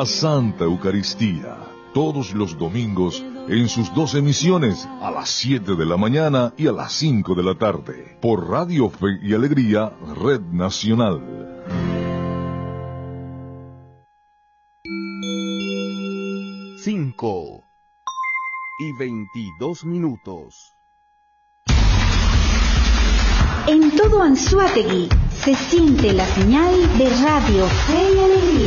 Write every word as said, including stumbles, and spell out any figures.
la Santa Eucaristía, todos los domingos en sus dos emisiones, a las siete de la mañana y a las cinco de la tarde, por Radio Fe y Alegría, Red Nacional. Cinco y veintidós minutos. En todo Anzoátegui se siente la señal de Radio Fe y Alegría.